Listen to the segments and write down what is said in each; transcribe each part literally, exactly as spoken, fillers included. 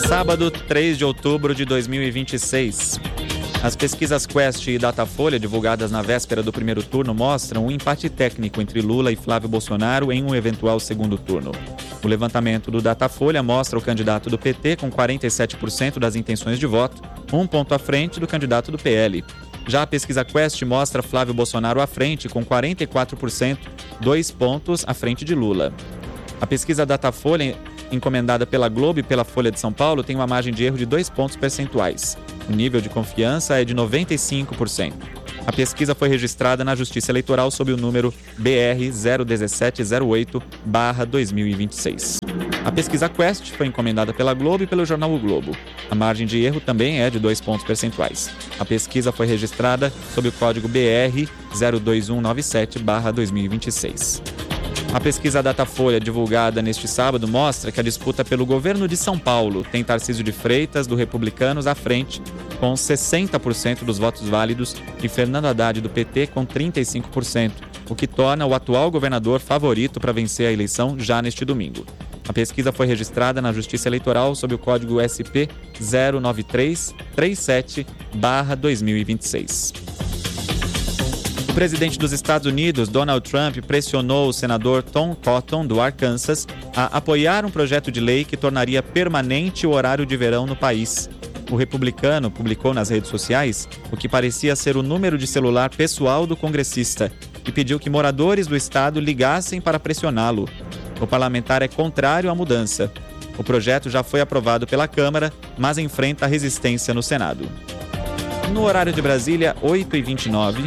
Sábado, três de outubro de dois mil e vinte e seis. As pesquisas Quest e Datafolha, divulgadas na véspera do primeiro turno, mostram um empate técnico entre Lula e Flávio Bolsonaro em um eventual segundo turno. O levantamento do Datafolha mostra o candidato do P T com quarenta e sete por cento das intenções de voto, um ponto à frente do candidato do P L. Já a pesquisa Quest mostra Flávio Bolsonaro à frente com quarenta e quatro por cento, dois pontos à frente de Lula. A pesquisa Datafolha, encomendada pela Globo e pela Folha de São Paulo, tem uma margem de erro de dois pontos percentuais. O nível de confiança é de noventa e cinco por cento. A pesquisa foi registrada na Justiça Eleitoral sob o número B R zero um sete zero oito barra dois mil e vinte e seis. A pesquisa Quest foi encomendada pela Globo e pelo jornal O Globo. A margem de erro também é de dois pontos percentuais. A pesquisa foi registrada sob o código B R zero dois um nove sete barra dois mil e vinte e seis. A pesquisa Datafolha, divulgada neste sábado, mostra que a disputa pelo governo de São Paulo tem Tarcísio de Freitas, do Republicanos, à frente, com sessenta por cento dos votos válidos, e Fernando Haddad, do P T, com trinta e cinco por cento, o que torna o atual governador favorito para vencer a eleição já neste domingo. A pesquisa foi registrada na Justiça Eleitoral sob o código S P zero nove três três sete barra dois mil e vinte e seis. O presidente dos Estados Unidos, Donald Trump, pressionou o senador Tom Cotton, do Arkansas, a apoiar um projeto de lei que tornaria permanente o horário de verão no país. O republicano publicou nas redes sociais o que parecia ser o número de celular pessoal do congressista e pediu que moradores do estado ligassem para pressioná-lo. O parlamentar é contrário à mudança. O projeto já foi aprovado pela Câmara, mas enfrenta resistência no Senado. No horário de Brasília, oito e vinte e nove.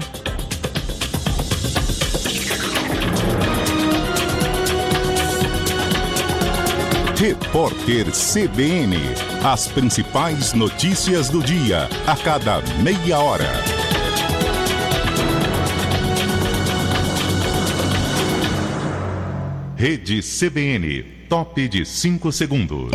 Repórter C B N. As principais notícias do dia, a cada meia hora. Rede C B N, top de cinco segundos.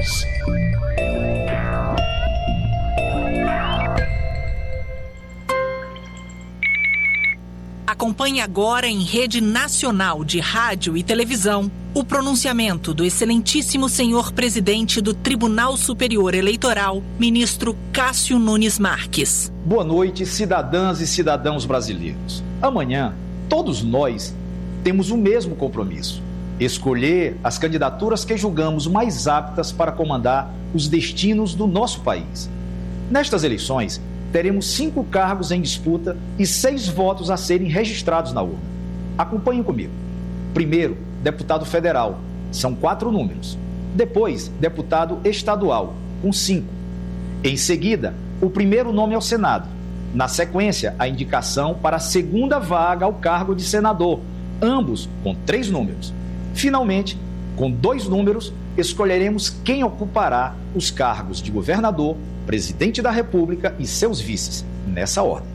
Acompanhe agora em rede nacional de rádio e televisão o pronunciamento do excelentíssimo senhor presidente do Tribunal Superior Eleitoral, ministro Cássio Nunes Marques. Boa noite, cidadãs e cidadãos brasileiros. Amanhã, todos nós temos o mesmo compromisso: escolher as candidaturas que julgamos mais aptas para comandar os destinos do nosso país. Nestas eleições, teremos cinco cargos em disputa e seis votos a serem registrados na urna. Acompanhem comigo. Primeiro, deputado federal, são quatro números. Depois, deputado estadual, com cinco. Em seguida, o primeiro nome ao Senado. Na sequência, a indicação para a segunda vaga ao cargo de senador, ambos com três números. Finalmente, com dois números, escolheremos quem ocupará os cargos de governador, presidente da República e seus vices, nessa ordem.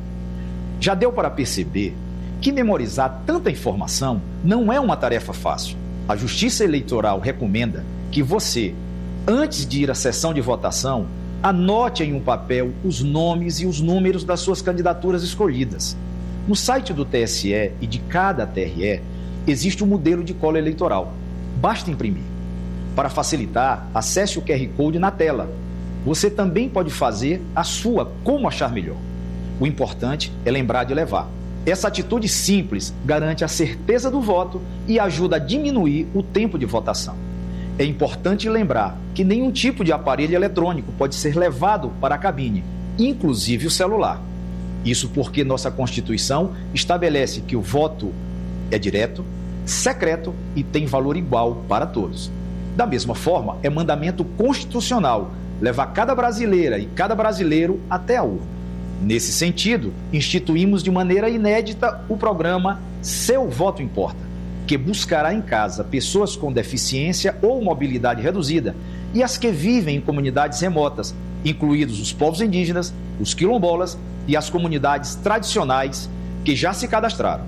Já deu para perceber que memorizar tanta informação não é uma tarefa fácil. A Justiça Eleitoral recomenda que você, antes de ir à sessão de votação, anote em um papel os nomes e os números das suas candidaturas escolhidas. No site do T S E e de cada T R E, existe um modelo de cola eleitoral. Basta imprimir. Para facilitar, acesse o Q R Code na tela. Você também pode fazer a sua como achar melhor. O importante é lembrar de levar. Essa atitude simples garante a certeza do voto e ajuda a diminuir o tempo de votação. É importante lembrar que nenhum tipo de aparelho eletrônico pode ser levado para a cabine, inclusive o celular. Isso porque nossa Constituição estabelece que o voto é direto, secreto e tem valor igual para todos. Da mesma forma, é mandamento constitucional levar cada brasileira e cada brasileiro até a urna. Nesse sentido, instituímos de maneira inédita o programa Seu Voto Importa, que buscará em casa pessoas com deficiência ou mobilidade reduzida e as que vivem em comunidades remotas, incluídos os povos indígenas, os quilombolas e as comunidades tradicionais que já se cadastraram.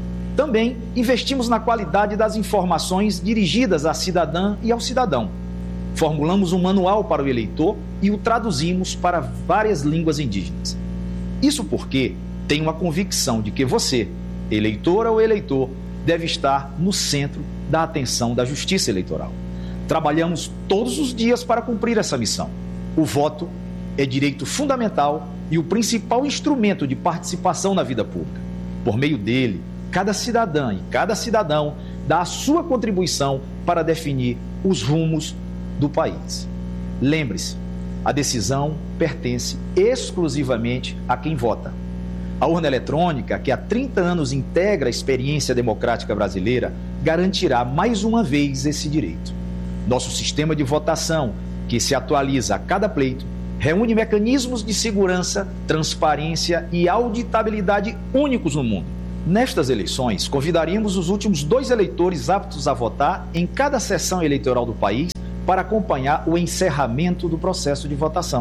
Também investimos na qualidade das informações dirigidas à cidadã e ao cidadão. Formulamos um manual para o eleitor e o traduzimos para várias línguas indígenas. Isso porque tenho a convicção de que você, eleitora ou eleitor, deve estar no centro da atenção da Justiça Eleitoral. Trabalhamos todos os dias para cumprir essa missão. O voto é direito fundamental e o principal instrumento de participação na vida pública. Por meio dele, cada cidadã e cada cidadão dá a sua contribuição para definir os rumos do país. Lembre-se, a decisão pertence exclusivamente a quem vota. A urna eletrônica, que há trinta anos integra a experiência democrática brasileira, garantirá mais uma vez esse direito. Nosso sistema de votação, que se atualiza a cada pleito, reúne mecanismos de segurança, transparência e auditabilidade únicos no mundo. Nestas eleições, convidaríamos os últimos dois eleitores aptos a votar em cada sessão eleitoral do país para acompanhar o encerramento do processo de votação.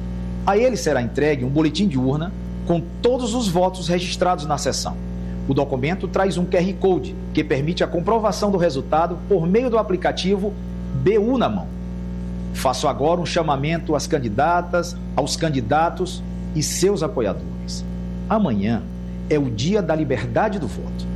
A ele será entregue um boletim de urna com todos os votos registrados na sessão. O documento traz um Q R Code que permite a comprovação do resultado por meio do aplicativo B U na mão. Faço agora um chamamento às candidatas, aos candidatos e seus apoiadores. Amanhã é o dia da liberdade do voto.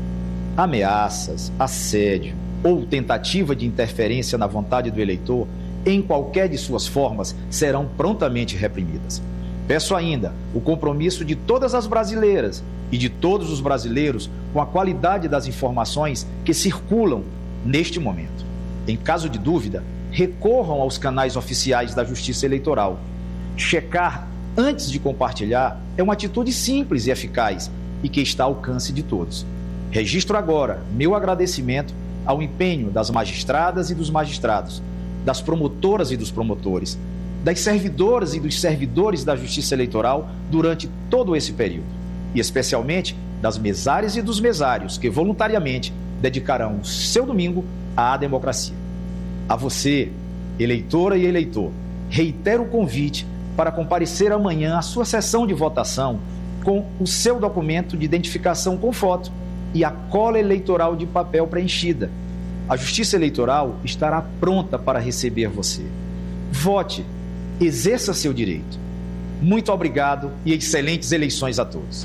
Ameaças, assédio ou tentativa de interferência na vontade do eleitor, em qualquer de suas formas, serão prontamente reprimidas. Peço ainda o compromisso de todas as brasileiras e de todos os brasileiros com a qualidade das informações que circulam neste momento. Em caso de dúvida, recorram aos canais oficiais da Justiça Eleitoral. Checar antes de compartilhar é uma atitude simples e eficaz e que está ao alcance de todos. Registro agora meu agradecimento ao empenho das magistradas e dos magistrados, das promotoras e dos promotores, das servidoras e dos servidores da Justiça Eleitoral durante todo esse período, e especialmente das mesárias e dos mesários que voluntariamente dedicarão o seu domingo à democracia. A você, eleitora e eleitor, reitero o convite para comparecer amanhã à sua sessão de votação com o seu documento de identificação com foto e a cola eleitoral de papel preenchida. A Justiça Eleitoral estará pronta para receber você. Vote, exerça seu direito. Muito obrigado e excelentes eleições a todos.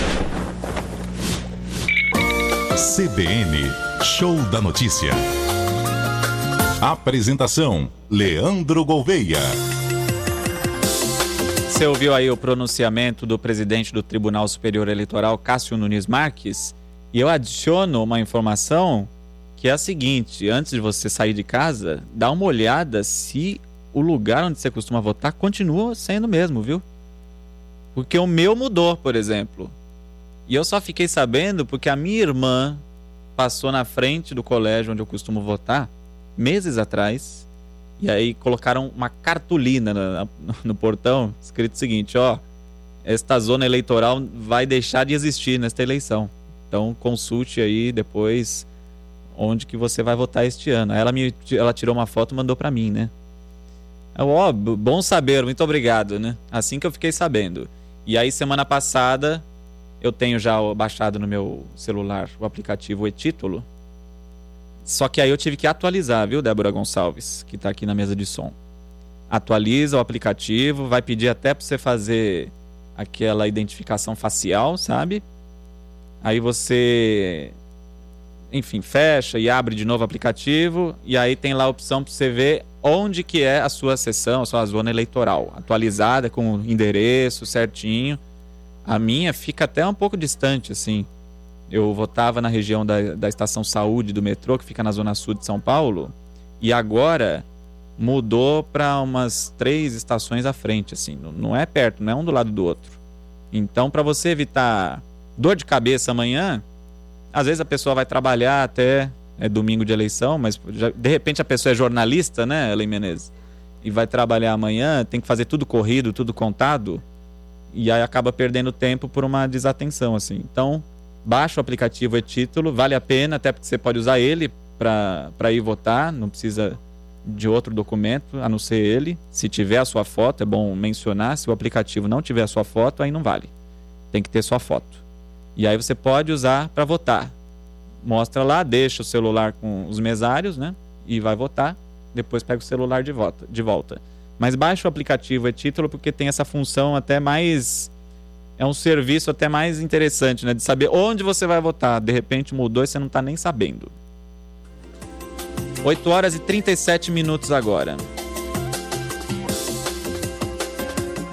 C B N, Show da Notícia. Apresentação, Leandro Gouveia. Você ouviu aí o pronunciamento do presidente do Tribunal Superior Eleitoral, Cássio Nunes Marques, e eu adiciono uma informação que é a seguinte: antes de você sair de casa, dá uma olhada se o lugar onde você costuma votar continua sendo o mesmo, viu? Porque o meu mudou, por exemplo. E eu só fiquei sabendo porque a minha irmã passou na frente do colégio onde eu costumo votar meses atrás, e aí colocaram uma cartolina no, no portão, escrito o seguinte: ó, esta zona eleitoral vai deixar de existir nesta eleição. Então consulte aí depois onde que você vai votar este ano. Aí ela, me, ela tirou uma foto e mandou para mim, né? Ó, bom saber, muito obrigado, né? Assim que eu fiquei sabendo. E aí semana passada eu tenho já baixado no meu celular o aplicativo e-Título. Só que aí eu tive que atualizar, viu, Débora Gonçalves, que está aqui na mesa de som. Atualiza o aplicativo, vai pedir até para você fazer aquela identificação facial, sabe? Aí você, enfim, fecha e abre de novo o aplicativo, e aí tem lá a opção para você ver onde que é a sua sessão, a sua zona eleitoral, atualizada com o endereço certinho. A minha fica até um pouco distante, assim. Eu votava na região da, da Estação Saúde do metrô, que fica na zona sul de São Paulo, e agora mudou para umas três estações à frente, assim. Não, não é perto, não é um do lado do outro. Então, para você evitar dor de cabeça amanhã, às vezes a pessoa vai trabalhar até é domingo de eleição, mas já, de repente a pessoa é jornalista, né, Ellen Menezes, e vai trabalhar amanhã, tem que fazer tudo corrido, tudo contado, e aí acaba perdendo tempo por uma desatenção, assim. Então, baixa o aplicativo e-Título, vale a pena, até porque você pode usar ele para ir votar, não precisa de outro documento, a não ser ele. Se tiver a sua foto, é bom mencionar, se o aplicativo não tiver a sua foto, aí não vale. Tem que ter sua foto. E aí você pode usar para votar. Mostra lá, deixa o celular com os mesários, né? E vai votar, depois pega o celular de volta. De volta. Mas baixa o aplicativo e-Título porque tem essa função até mais... É um serviço até mais interessante, né? De saber onde você vai votar. De repente mudou e você não está nem sabendo. oito horas e trinta e sete minutos agora.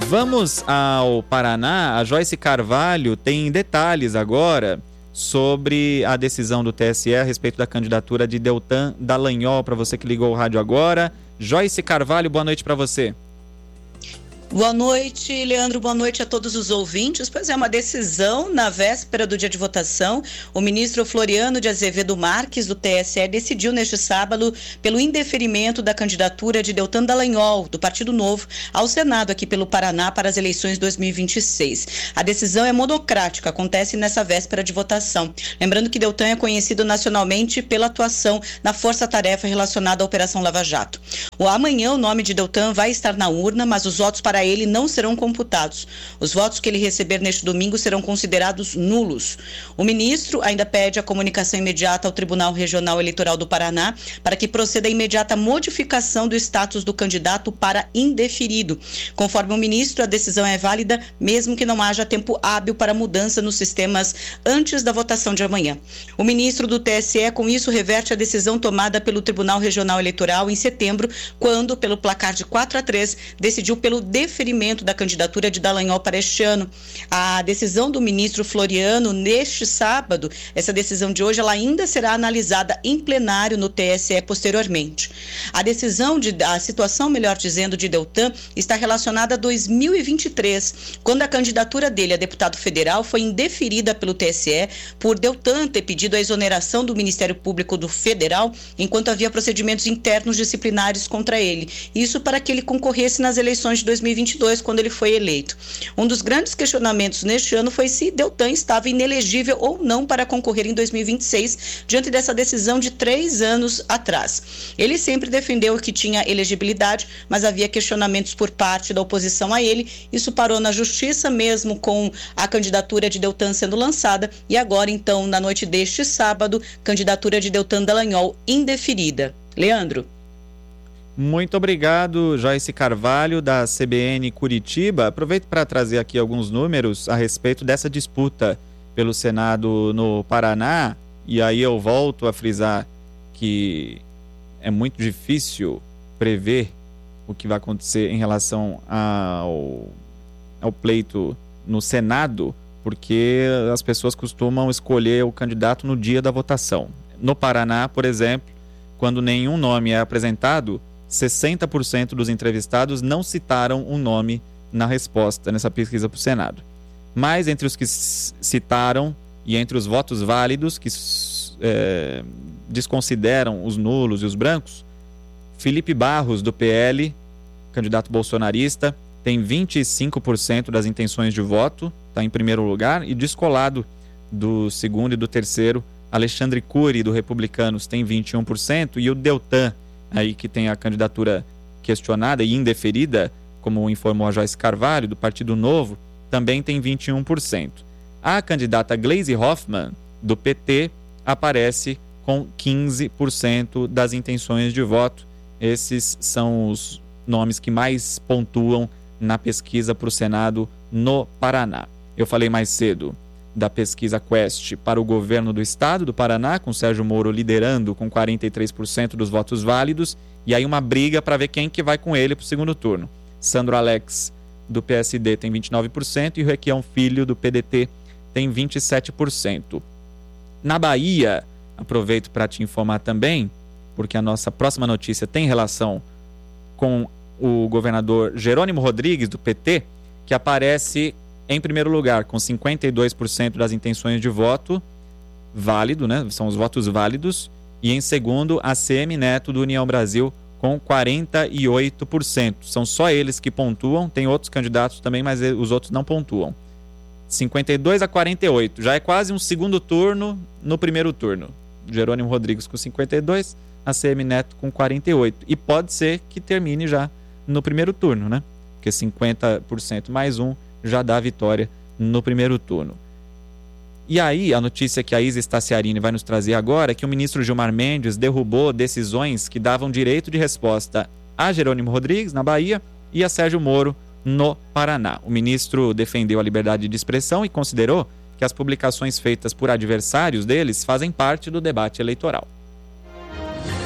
Vamos ao Paraná. A Joyce Carvalho tem detalhes agora sobre a decisão do T S E a respeito da candidatura de Deltan Dallagnol. Para você que ligou o rádio agora, Joyce Carvalho, boa noite para você. Boa noite, Leandro. Boa noite a todos os ouvintes. Pois é, uma decisão na véspera do dia de votação. O ministro Floriano de Azevedo Marques, do T S E, decidiu neste sábado pelo indeferimento da candidatura de Deltan Dallagnol, do Partido Novo, ao Senado aqui pelo Paraná para as eleições dois mil e vinte e seis. A decisão é monocrática, acontece nessa véspera de votação. Lembrando que Deltan é conhecido nacionalmente pela atuação na força-tarefa relacionada à Operação Lava Jato. O amanhã o nome de Deltan vai estar na urna, mas os votos para ele não serão computados. Os votos que ele receber neste domingo serão considerados nulos. O ministro ainda pede a comunicação imediata ao Tribunal Regional Eleitoral do Paraná para que proceda a imediata modificação do status do candidato para indeferido. Conforme o ministro, a decisão é válida mesmo que não haja tempo hábil para mudança nos sistemas antes da votação de amanhã. O ministro do T S E, com isso, reverte a decisão tomada pelo Tribunal Regional Eleitoral em setembro, quando, pelo placar de quatro a três, decidiu pelo deferimento da candidatura de Dallagnol para este ano. A decisão do ministro Floriano neste sábado, essa decisão de hoje, ela ainda será analisada em plenário no T S E posteriormente. A decisão de, a situação, melhor dizendo, de Deltan está relacionada a dois mil e vinte e três, quando a candidatura dele a deputado federal foi indeferida pelo T S E por Deltan ter pedido a exoneração do Ministério Público do Federal enquanto havia procedimentos internos disciplinares contra ele. Isso para que ele concorresse nas eleições de dois mil e vinte e dois, quando ele foi eleito. Um dos grandes questionamentos neste ano foi se Deltan estava inelegível ou não para concorrer em dois mil e vinte e seis, diante dessa decisão de três anos atrás. Ele sempre defendeu que tinha elegibilidade, mas havia questionamentos por parte da oposição a ele. Isso parou na justiça, mesmo com a candidatura de Deltan sendo lançada, e agora, então, na noite deste sábado, candidatura de Deltan Dallagnol indeferida. Leandro. Muito obrigado, Joyce Carvalho, da C B N Curitiba. Aproveito para trazer aqui alguns números a respeito dessa disputa pelo Senado no Paraná, e aí eu volto a frisar que é muito difícil prever o que vai acontecer em relação ao, ao pleito no Senado, porque as pessoas costumam escolher o candidato no dia da votação. No Paraná, por exemplo, quando nenhum nome é apresentado, sessenta por cento dos entrevistados não citaram um nome na resposta nessa pesquisa para o Senado. Mas entre os que citaram e entre os votos válidos, que é, desconsideram os nulos e os brancos, Felipe Barros, do P L, candidato bolsonarista, tem vinte e cinco por cento das intenções de voto, está em primeiro lugar, e descolado do segundo e do terceiro, Alexandre Cury, do Republicanos, tem vinte e um por cento, e o Deltan, aí que tem a candidatura questionada e indeferida, como informou a Joyce Carvalho, do Partido Novo, também tem vinte e um por cento. A candidata Gleisi Hoffmann, do P T, aparece com quinze por cento das intenções de voto. Esses são os nomes que mais pontuam na pesquisa para o Senado no Paraná. Eu falei mais cedo da pesquisa Quest para o governo do estado do Paraná, com Sérgio Moro liderando com quarenta e três por cento dos votos válidos, e aí uma briga para ver quem que vai com ele para o segundo turno. Sandro Alex, do P S D, tem vinte e nove por cento, e o Requião Filho, do P D T, tem vinte e sete por cento. Na Bahia, aproveito para te informar também, porque a nossa próxima notícia tem relação com o governador Jerônimo Rodrigues, do P T, que aparece em primeiro lugar, com cinquenta e dois por cento das intenções de voto válido, né? São os votos válidos. E em segundo, a C M Neto, do União Brasil, com quarenta e oito por cento. São só eles que pontuam, tem outros candidatos também, mas os outros não pontuam. cinquenta e dois a quarenta e oito, já é quase um segundo turno no primeiro turno. Jerônimo Rodrigues com cinquenta e dois, a C M Neto com quarenta e oito. E pode ser que termine já no primeiro turno, né? Porque cinquenta por cento mais um já dá a vitória no primeiro turno. E aí, a notícia que a Isa Staciarini vai nos trazer agora é que o ministro Gilmar Mendes derrubou decisões que davam direito de resposta a Jerônimo Rodrigues, na Bahia, e a Sérgio Moro, no Paraná. O ministro defendeu a liberdade de expressão e considerou que as publicações feitas por adversários deles fazem parte do debate eleitoral.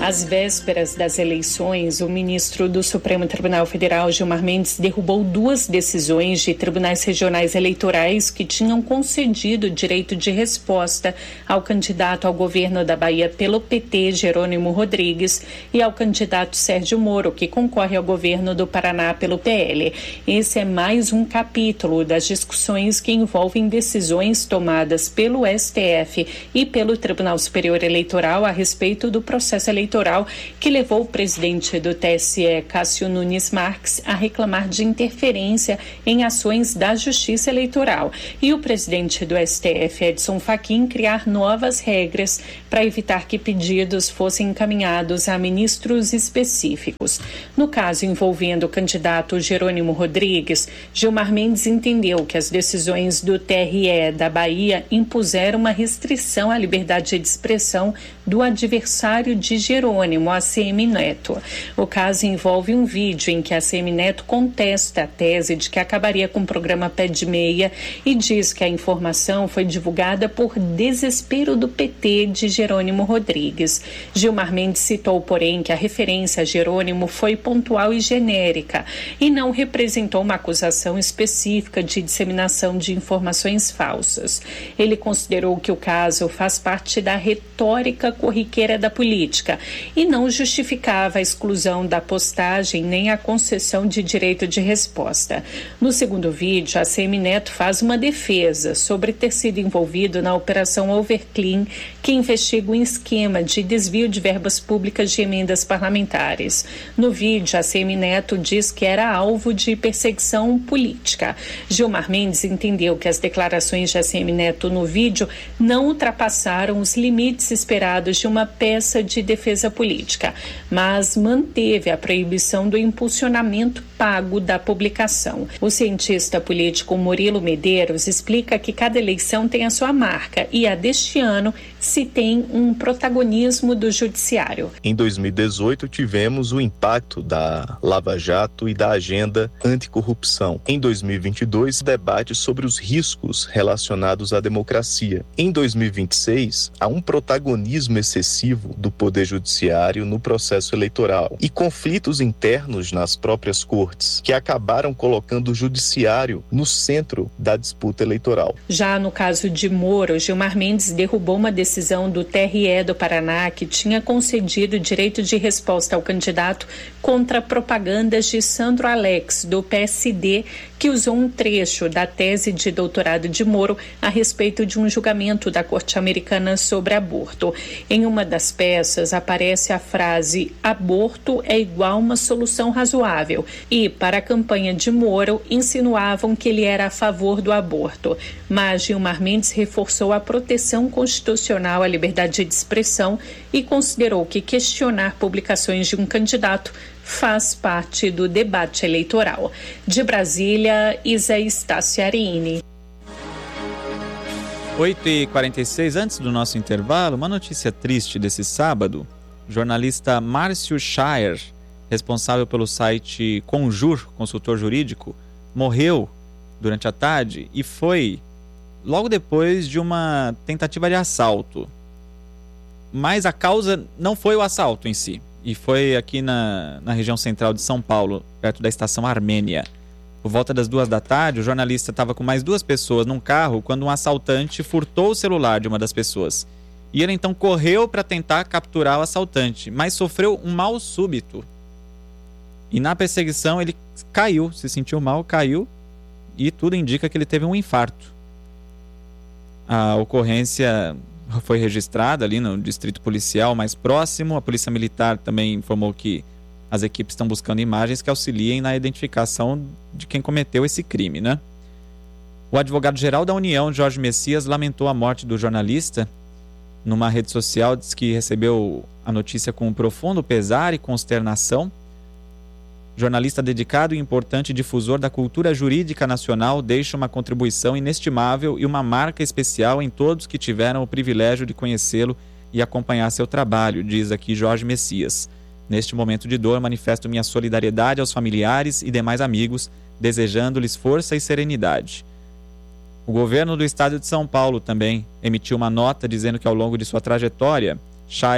Às vésperas das eleições, o ministro do Supremo Tribunal Federal, Gilmar Mendes, derrubou duas decisões de tribunais regionais eleitorais que tinham concedido direito de resposta ao candidato ao governo da Bahia pelo P T, Jerônimo Rodrigues, e ao candidato Sérgio Moro, que concorre ao governo do Paraná pelo P L. Esse é mais um capítulo das discussões que envolvem decisões tomadas pelo S T F e pelo Tribunal Superior Eleitoral a respeito do processo eleitoral que levou o presidente do T S E, Cássio Nunes Marques, a reclamar de interferência em ações da Justiça Eleitoral e o presidente do S T F, Edson Fachin, criar novas regras para evitar que pedidos fossem encaminhados a ministros específicos. No caso envolvendo o candidato Jerônimo Rodrigues, Gilmar Mendes entendeu que as decisões do T R E da Bahia impuseram uma restrição à liberdade de expressão do adversário de Jerônimo, A C M Neto. O caso envolve um vídeo em que a A C M Neto contesta a tese de que acabaria com o programa Pé de Meia e diz que a informação foi divulgada por desespero do P T de Jerônimo Rodrigues. Gilmar Mendes citou, porém, que a referência a Jerônimo foi pontual e genérica e não representou uma acusação específica de disseminação de informações falsas. Ele considerou que o caso faz parte da retórica corriqueira da política e não justificava a exclusão da postagem nem a concessão de direito de resposta. No segundo vídeo, a A C M Neto faz uma defesa sobre ter sido envolvido na Operação Overclean, que investiga um esquema de desvio de verbas públicas de emendas parlamentares. No vídeo, a A C M Neto diz que era alvo de perseguição política. Gilmar Mendes entendeu que as declarações de A C M Neto no vídeo não ultrapassaram os limites esperados de uma peça de defesa política, mas manteve a proibição do impulsionamento pago da publicação. O cientista político Murilo Medeiros explica que cada eleição tem a sua marca e a deste ano se tem um protagonismo do judiciário. Em dois mil e dezoito tivemos o impacto da Lava Jato e da agenda anticorrupção. Em dois mil e vinte e dois, debate sobre os riscos relacionados à democracia. Em dois mil e vinte e seis, há um protagonismo excessivo do Poder Judiciário no processo eleitoral e conflitos internos nas próprias cortes, que acabaram colocando o Judiciário no centro da disputa eleitoral. Já no caso de Moro, Gilmar Mendes derrubou uma decisão do T R E do Paraná que tinha concedido direito de resposta ao candidato contra propagandas de Sandro Alex, do P S D, que usou um trecho da tese de doutorado de Moro a respeito de um julgamento da Corte Americana sobre aborto. Em uma das peças aparece a frase "aborto é igual uma solução razoável" e, para a campanha de Moro, insinuavam que ele era a favor do aborto. Mas Gilmar Mendes reforçou a proteção constitucional à liberdade de expressão e considerou que questionar publicações de um candidato faz parte do debate eleitoral. De Brasília, Isa Staciarini. oito e quarenta e seis, antes do nosso intervalo, uma notícia triste desse sábado. O jornalista Márcio Shire, responsável pelo site Conjur, consultor jurídico, morreu durante a tarde e foi logo depois de uma tentativa de assalto. Mas a causa não foi o assalto em si, e foi aqui na, na região central de São Paulo, perto da estação Armênia. Por volta das duas da tarde, o jornalista estava com mais duas pessoas num carro quando um assaltante furtou o celular de uma das pessoas. E ele então correu para tentar capturar o assaltante, mas sofreu um mal súbito. E na perseguição ele caiu, se sentiu mal, caiu, e tudo indica que ele teve um infarto. A ocorrência foi registrada ali no distrito policial mais próximo. A Polícia Militar também informou que as equipes estão buscando imagens que auxiliem na identificação de quem cometeu esse crime, né? O advogado-geral da União, Jorge Messias, lamentou a morte do jornalista. Numa rede social, diz que recebeu a notícia com um profundo pesar e consternação. Jornalista dedicado e importante difusor da cultura jurídica nacional, deixa uma contribuição inestimável e uma marca especial em todos que tiveram o privilégio de conhecê-lo e acompanhar seu trabalho, diz aqui Jorge Messias. Neste momento de dor, manifesto minha solidariedade aos familiares e demais amigos, desejando-lhes força e serenidade. O governo do estado de São Paulo também emitiu uma nota dizendo que ao longo de sua trajetória, Shire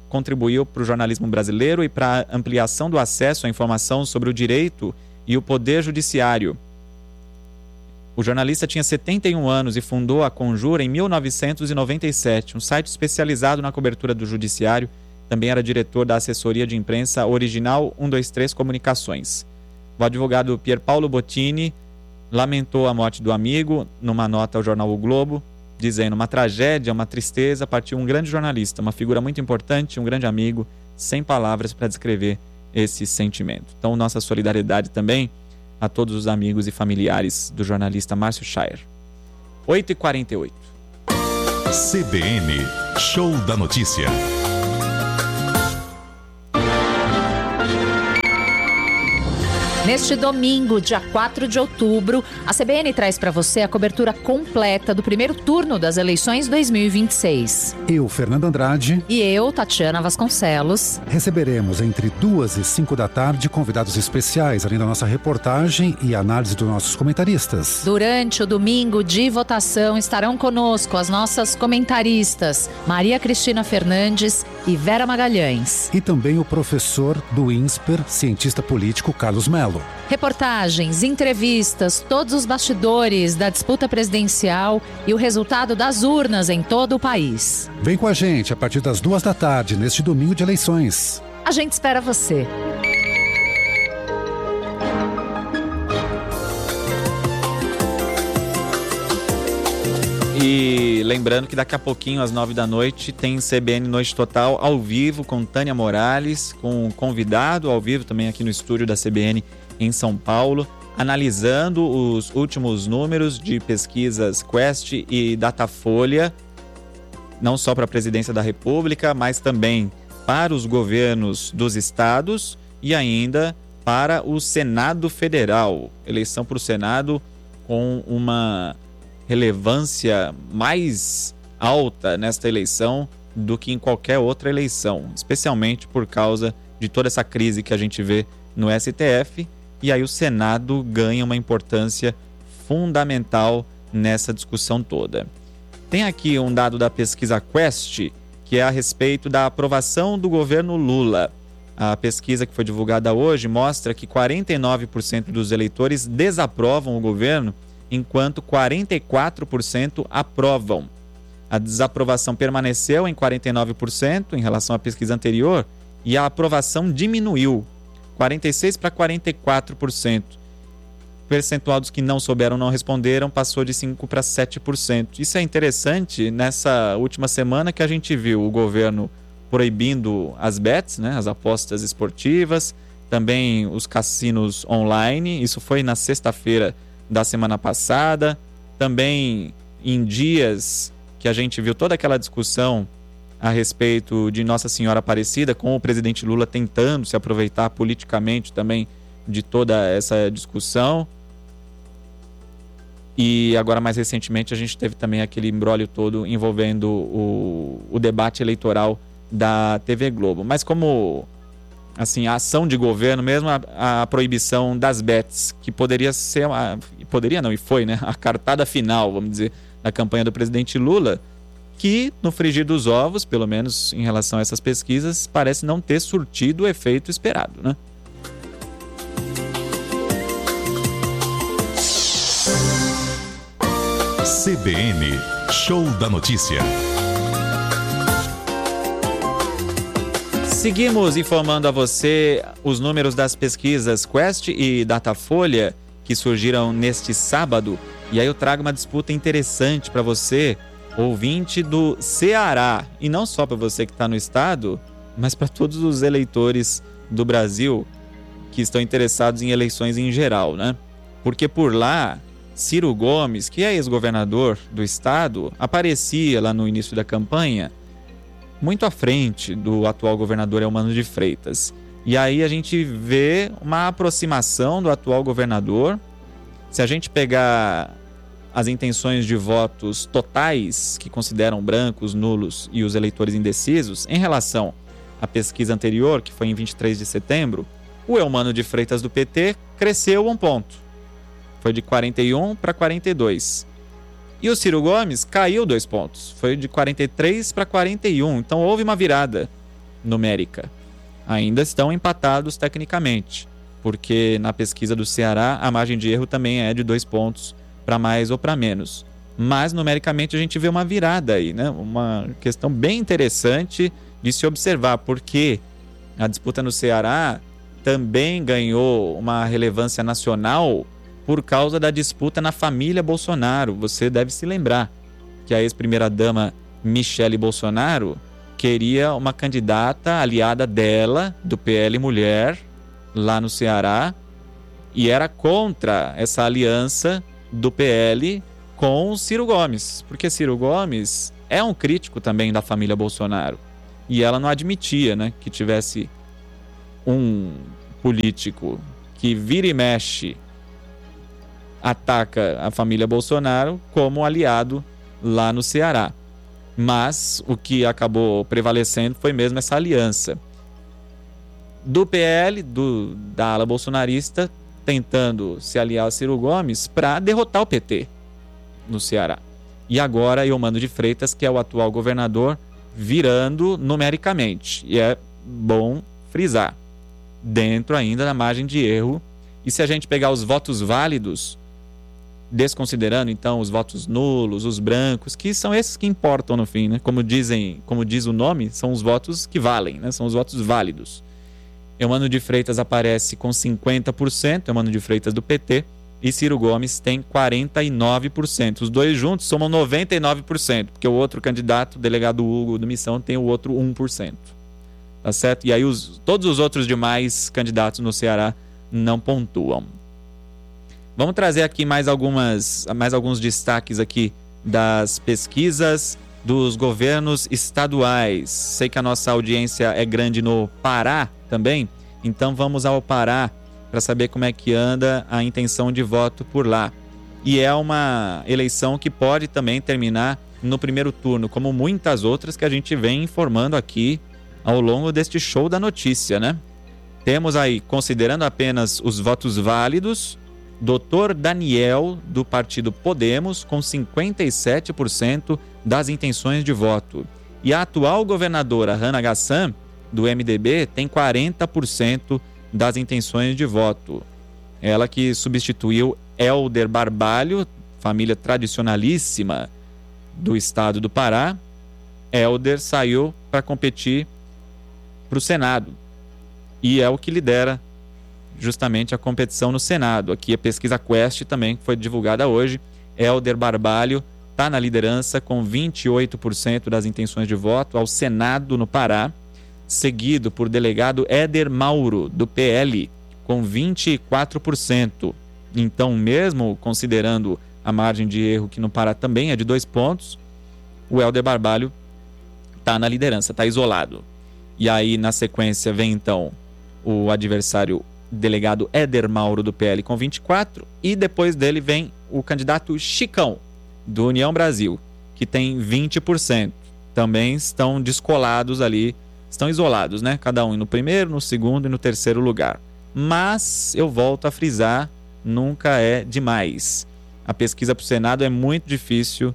contribuiu para o jornalismo brasileiro e para a ampliação do acesso à informação sobre o direito e o poder judiciário. O jornalista tinha setenta e um anos e fundou a Conjura em mil novecentos e noventa e sete, um site especializado na cobertura do judiciário. Também era diretor da assessoria de imprensa Original cento e vinte e três Comunicações. O advogado Pier Paolo Bottini lamentou a morte do amigo numa nota ao jornal O Globo, dizendo: uma tragédia, uma tristeza, partiu um grande jornalista, uma figura muito importante, um grande amigo, sem palavras para descrever esse sentimento. Então, nossa solidariedade também a todos os amigos e familiares do jornalista Márcio Schaier. oito e quarenta e oito. C B N Show da Notícia. Neste domingo, dia quatro de outubro, a C B N traz para você a cobertura completa do primeiro turno das eleições dois mil e vinte e seis. Eu, Fernando Andrade. E eu, Tatiana Vasconcelos. Receberemos entre duas e cinco da tarde convidados especiais, além da nossa reportagem e análise dos nossos comentaristas. Durante o domingo de votação estarão conosco as nossas comentaristas Maria Cristina Fernandes e Vera Magalhães. E também o professor do INSPER, cientista político Carlos Melo. Reportagens, entrevistas, todos os bastidores da disputa presidencial e o resultado das urnas em todo o país. Vem com a gente a partir das duas da tarde, neste domingo de eleições. A gente espera você. E lembrando que daqui a pouquinho, às nove da noite, tem C B N Noite Total ao vivo com Tânia Morales, com um convidado ao vivo também aqui no estúdio da C B N em São Paulo, analisando os últimos números de pesquisas Quest e Datafolha, não só para a presidência da República, mas também para os governos dos estados e ainda para o Senado Federal. Eleição para o Senado com uma relevância mais alta nesta eleição do que em qualquer outra eleição, especialmente por causa de toda essa crise que a gente vê no S T F, e aí o Senado ganha uma importância fundamental nessa discussão toda. Tem aqui um dado da pesquisa Quest, que é a respeito da aprovação do governo Lula. A pesquisa que foi divulgada hoje mostra que quarenta e nove por cento dos eleitores desaprovam o governo, enquanto quarenta e quatro por cento aprovam. A desaprovação permaneceu em quarenta e nove por cento em relação à pesquisa anterior e a aprovação diminuiu, quarenta e seis por cento para quarenta e quatro por cento. O percentual dos que não souberam, não responderam, passou de cinco por cento para sete por cento. Isso é interessante nessa última semana que a gente viu o governo proibindo as bets, né, as apostas esportivas, também os cassinos online. Isso foi na sexta-feira da semana passada, também em dias que a gente viu toda aquela discussão a respeito de Nossa Senhora Aparecida, com o presidente Lula tentando se aproveitar politicamente também de toda essa discussão. E agora, mais recentemente, a gente teve também aquele imbróglio todo envolvendo o, o debate eleitoral da T V Globo. Mas como assim, a ação de governo, mesmo a, a proibição das bets, que poderia ser, uma, poderia não, e foi, né, a cartada final, vamos dizer, da campanha do presidente Lula, que no frigir dos ovos, pelo menos em relação a essas pesquisas, parece não ter surtido o efeito esperado, né? C B N Show da Notícia. Seguimos informando a você os números das pesquisas Quest e Datafolha que surgiram neste sábado. E aí eu trago uma disputa interessante para você, ouvinte do Ceará. E não só para você que está no estado, mas para todos os eleitores do Brasil que estão interessados em eleições em geral, né? Porque por lá, Ciro Gomes, que é ex-governador do estado, aparecia lá no início da campanha muito à frente do atual governador Eumano de Freitas. E aí a gente vê uma aproximação do atual governador. Se a gente pegar as intenções de votos totais, que consideram brancos, nulos e os eleitores indecisos, em relação à pesquisa anterior, que foi em vinte e três de setembro, o Eumano de Freitas do P T cresceu um ponto. Foi de quarenta e um para quarenta e dois. E o Ciro Gomes caiu dois pontos. Foi de quarenta e três para quarenta e um. Então houve uma virada numérica. Ainda estão empatados tecnicamente, porque na pesquisa do Ceará a margem de erro também é de dois pontos para mais ou para menos. Mas numericamente a gente vê uma virada aí, né? Uma questão bem interessante de se observar, porque a disputa no Ceará também ganhou uma relevância nacional por causa da disputa na família Bolsonaro. Você deve se lembrar que a ex-primeira-dama Michele Bolsonaro queria uma candidata aliada dela, do P L Mulher, lá no Ceará, e era contra essa aliança do P L com o Ciro Gomes, porque Ciro Gomes é um crítico também da família Bolsonaro, e ela não admitia, né, que tivesse um político que vira e mexe, ataca a família Bolsonaro como aliado lá no Ceará. Mas o que acabou prevalecendo foi mesmo essa aliança do P L, do, da ala bolsonarista, tentando se aliar a Ciro Gomes para derrotar o P T no Ceará. E agora Eumano de Freitas, que é o atual governador, virando numericamente. E é bom frisar, dentro ainda da margem de erro. E se a gente pegar os votos válidos, desconsiderando então os votos nulos, os brancos, que são esses que importam no fim, né? Como dizem, como diz o nome, são os votos que valem, né? São os votos válidos. Eumano de Freitas aparece com cinquenta por cento, Eumano de Freitas do P T, e Ciro Gomes tem quarenta e nove por cento. Os dois juntos somam noventa e nove por cento, porque o outro candidato, o delegado Hugo do Missão, tem o outro um por cento. Tá certo? E aí os, todos os outros demais candidatos no Ceará não pontuam. Vamos trazer aqui mais, algumas, mais alguns destaques aqui das pesquisas dos governos estaduais. Sei que a nossa audiência é grande no Pará também, então vamos ao Pará para saber como é que anda a intenção de voto por lá. E é uma eleição que pode também terminar no primeiro turno, como muitas outras que a gente vem informando aqui ao longo deste show da notícia, né? Temos aí, considerando apenas os votos válidos, doutor Daniel, do partido Podemos, com cinquenta e sete por cento das intenções de voto. E a atual governadora Hannah Gassan, do M D B, tem quarenta por cento das intenções de voto. Ela que substituiu Helder Barbalho, família tradicionalíssima do estado do Pará. Helder saiu para competir para o Senado e é o que lidera justamente a competição no Senado. Aqui a pesquisa Quest também, que foi divulgada hoje. Helder Barbalho está na liderança com vinte e oito por cento das intenções de voto ao Senado no Pará, seguido por delegado Éder Mauro, do P L, com vinte e quatro por cento. Então, mesmo considerando a margem de erro, que no Pará também é de dois pontos, o Helder Barbalho está na liderança, está isolado. E aí, na sequência, vem então o adversário delegado Éder Mauro, do P L, com vinte e quatro, e depois dele vem o candidato Chicão, do União Brasil, que tem vinte por cento. Também estão descolados ali, estão isolados, né? Cada um no primeiro, no segundo e no terceiro lugar. Mas, eu volto a frisar, nunca é demais. A pesquisa para o Senado é muito difícil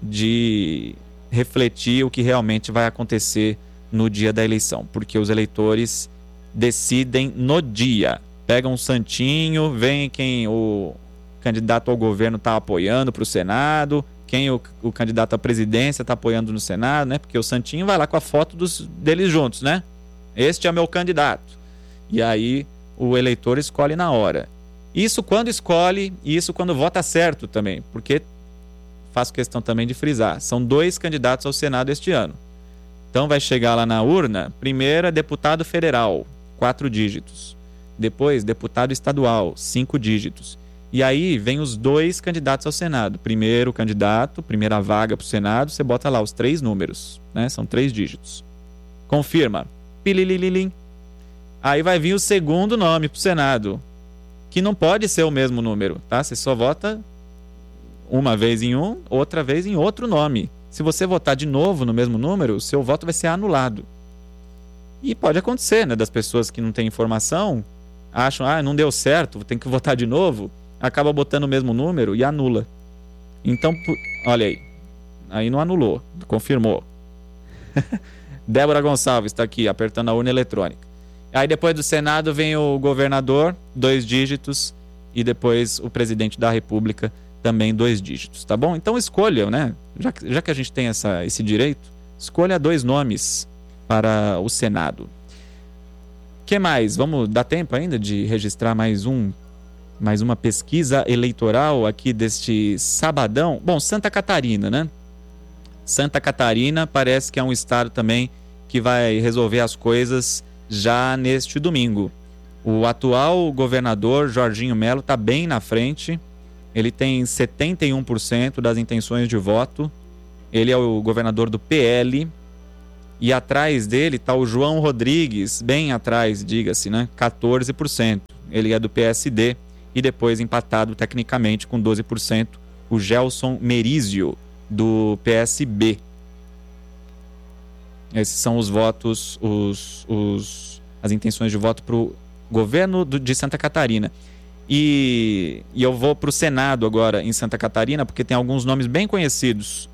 de refletir o que realmente vai acontecer no dia da eleição, porque os eleitores decidem no dia. Pegam um santinho, veem quem o candidato ao governo está apoiando para o Senado, quem o, o candidato à presidência está apoiando no Senado, né? Porque o santinho vai lá com a foto dos, deles juntos, né? Este é meu candidato. E aí o eleitor escolhe na hora. Isso quando escolhe e isso quando vota certo também, porque faço questão também de frisar, são dois candidatos ao Senado este ano. Então vai chegar lá na urna, primeiro é deputado federal, quatro dígitos. Depois, deputado estadual, cinco dígitos. E aí vem os dois candidatos ao Senado. Primeiro candidato, primeira vaga para o Senado, você bota lá os três números, né? São três dígitos. Confirma. Pililililim. Aí vai vir o segundo nome para o Senado, que não pode ser o mesmo número, tá? Você só vota uma vez em um, outra vez em outro nome. Se você votar de novo no mesmo número, o seu voto vai ser anulado. E pode acontecer, né? Das pessoas que não têm informação, acham, ah, não deu certo, tem que votar de novo, acaba botando o mesmo número e anula. Então, olha aí. Aí não anulou, confirmou. Débora Gonçalves está aqui, apertando a urna eletrônica. Aí depois do Senado vem o governador, dois dígitos, e depois o presidente da República, também dois dígitos, tá bom? Então escolha, né? Já, já que a gente tem essa, esse direito, escolha dois nomes para o Senado. O que mais? Vamos dar tempo ainda de registrar mais um, mais uma pesquisa eleitoral aqui deste sabadão? Bom, Santa Catarina, né? Santa Catarina parece que é um estado também que vai resolver as coisas já neste domingo. O atual governador, Jorginho Melo, está bem na frente. Ele tem setenta e um por cento das intenções de voto. Ele é o governador do P L. E atrás dele está o João Rodrigues, bem atrás, diga-se, né? quatorze por cento. Ele é do P S D. E depois empatado tecnicamente com doze por cento, o Gelson Merizio, do P S B. Esses são os votos, os, os, as intenções de voto para o governo do, de Santa Catarina. E, e eu vou para o Senado agora em Santa Catarina, porque tem alguns nomes bem conhecidos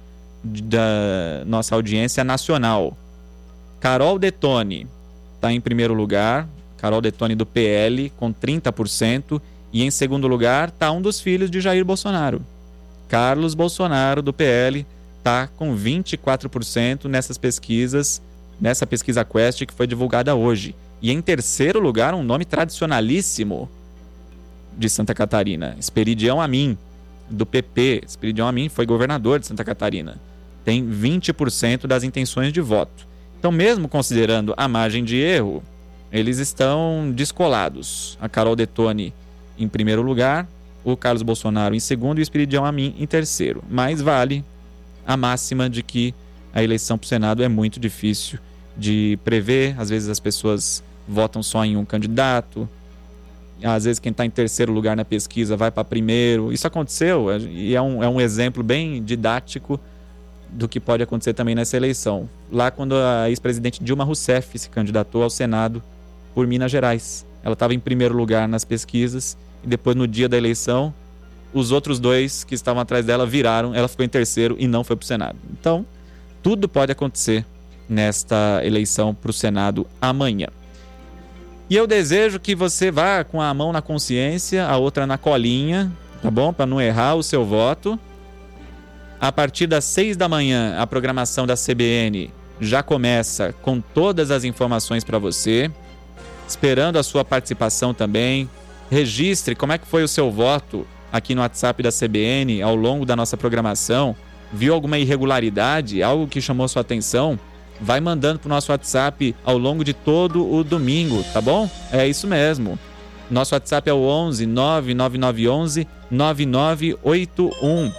da nossa audiência nacional. Carol Detoni está em primeiro lugar, Carol Detoni do P L, com trinta por cento. E em segundo lugar está um dos filhos de Jair Bolsonaro. Carlos Bolsonaro, do P L, está com vinte e quatro por cento nessas pesquisas, nessa pesquisa Quest que foi divulgada hoje. E em terceiro lugar, um nome tradicionalíssimo de Santa Catarina, Esperidião Amin, do P P. Esperidião Amin foi governador de Santa Catarina. Tem vinte por cento das intenções de voto. Então, mesmo considerando a margem de erro, eles estão descolados. A Carol Detoni em primeiro lugar, o Carlos Bolsonaro em segundo e o Esperidião Amin em terceiro. Mas vale a máxima de que a eleição para o Senado é muito difícil de prever. Às vezes as pessoas votam só em um candidato. Às vezes quem está em terceiro lugar na pesquisa vai para primeiro. Isso aconteceu e é um, é um exemplo bem didático do que pode acontecer também nessa eleição. Lá quando a ex-presidente Dilma Rousseff se candidatou ao Senado por Minas Gerais. Ela estava em primeiro lugar nas pesquisas e depois no dia da eleição os outros dois que estavam atrás dela viraram, ela ficou em terceiro e não foi para o Senado. Então, tudo pode acontecer nesta eleição para o Senado amanhã. E eu desejo que você vá com a mão na consciência, a outra na colinha, tá bom? Para não errar o seu voto. A partir das seis da manhã, a programação da C B N já começa com todas as informações para você, esperando a sua participação também. Registre como é que foi o seu voto aqui no WhatsApp da C B N ao longo da nossa programação. Viu alguma irregularidade, algo que chamou sua atenção? Vai mandando para o nosso WhatsApp ao longo de todo o domingo, tá bom? É isso mesmo. Nosso WhatsApp é o onze nove nove nove onze nove nove oito um.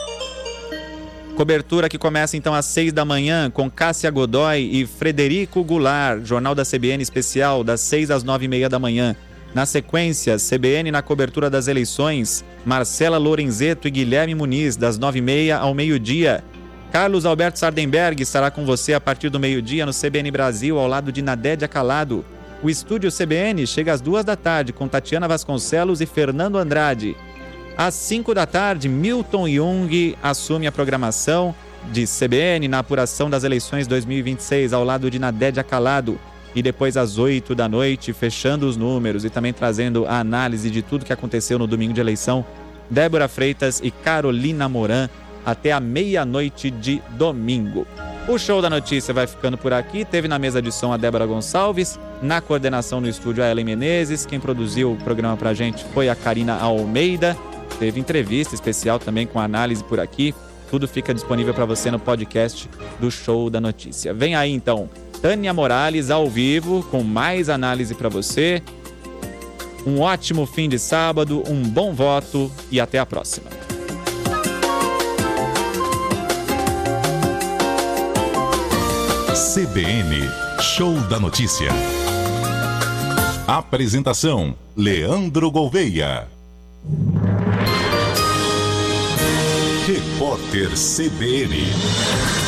Cobertura que começa então às seis da manhã com Cássia Godoy e Frederico Goulart. Jornal da C B N especial das seis às nove e meia da manhã. Na sequência, C B N na cobertura das eleições. Marcela Lorenzeto e Guilherme Muniz, das nove e meia ao meio-dia. Carlos Alberto Sardenberg estará com você a partir do meio-dia no C B N Brasil, ao lado de Nadédia Calado. O estúdio C B N chega às duas da tarde com Tatiana Vasconcelos e Fernando Andrade. Às cinco da tarde, Milton Jung assume a programação de C B N na apuração das eleições dois mil e vinte e seis, ao lado de Nadédia Calado. E depois às oito da noite, fechando os números e também trazendo a análise de tudo que aconteceu no domingo de eleição, Débora Freitas e Carolina Moran, até a meia-noite de domingo. O Show da Notícia vai ficando por aqui. Teve na mesa de som a Débora Gonçalves, na coordenação no estúdio a Ellen Menezes, quem produziu o programa pra gente foi a Karina Almeida. Teve entrevista especial também com análise por aqui. Tudo fica disponível para você no podcast do Show da Notícia. Vem aí então Tânia Morales ao vivo com mais análise para você. Um ótimo fim de sábado, um bom voto e até a próxima. C B N Show da Notícia. Apresentação: Leandro Gouveia. Repórter C B N.